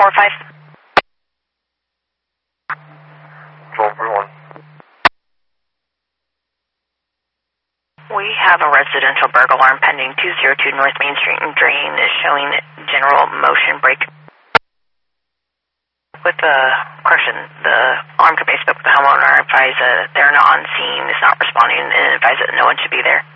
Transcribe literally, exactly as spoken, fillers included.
four five. twelve forty-one. We have a residential burglar alarm pending two oh two North Main Street, and drain is showing general motion break. With the question, the alarm company spoke with the homeowner, advised that they're not on scene, is not responding, and advised that no one should be there.